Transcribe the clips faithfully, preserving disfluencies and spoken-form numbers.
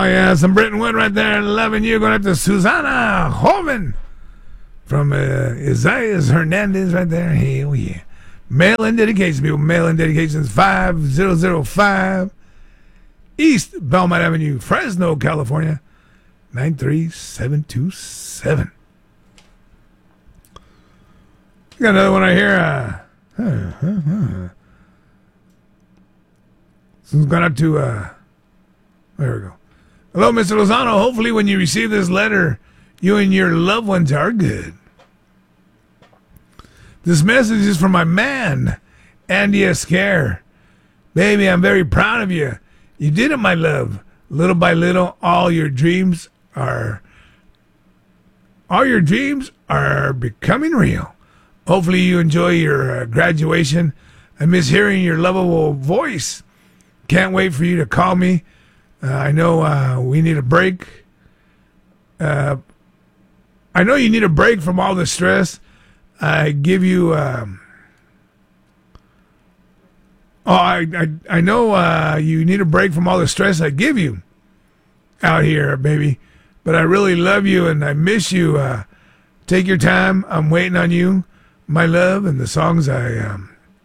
Oh, yeah, some Britton Wood right there. Loving you. Going up to Susanna Homan from uh, Isaias Hernandez right there. Hell yeah. Mail-in dedications, people. Mail-in dedications five thousand five East Belmont Avenue, Fresno, California, nine three seven two seven. Got another one right here. Uh, huh, huh, huh. This one's gone up to, uh, there we go. Hello, Mister Lozano. Hopefully when you receive this letter, you and your loved ones are good. This message is from my man, Andy Esquer. Baby, I'm very proud of you. You did it, my love. Little by little, all your dreams are, all your dreams are becoming real. Hopefully you enjoy your uh, graduation. I miss hearing your lovable voice. Can't wait for you to call me. Uh, I know uh, we need a break. Uh, I know you need a break from all the stress. I give you. Um, oh, I, I I know uh, you need a break from all the stress I give you out here, baby. But I really love you and I miss you. Uh, take your time. I'm waiting on you, my love, and the songs I um,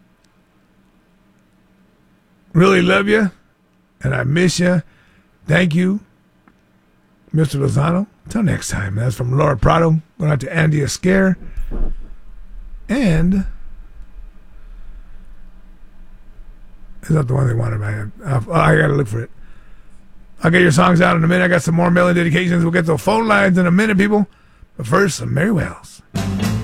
really love you and I miss you. Thank you, Mister Lozano. Until next time. That's from Laura Prado. Going out to Andy Esquer. And is that the one they wanted? Man, I, I gotta look for it. I'll get your songs out in a minute. I got some more mail-in dedications. We'll get to the phone lines in a minute, people. But first, some Mary Wells.